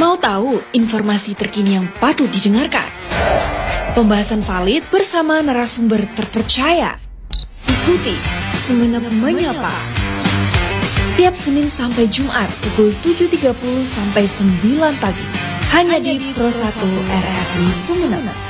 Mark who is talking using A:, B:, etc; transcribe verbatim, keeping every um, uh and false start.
A: Mau tahu informasi terkini yang patut didengarkan? Pembahasan valid bersama narasumber terpercaya. Ikuti Sumenep Menyapa. Setiap Senin sampai Jumat pukul tujuh tiga puluh sampai sembilan pagi. Hanya di Pro satu R R I Sumenep.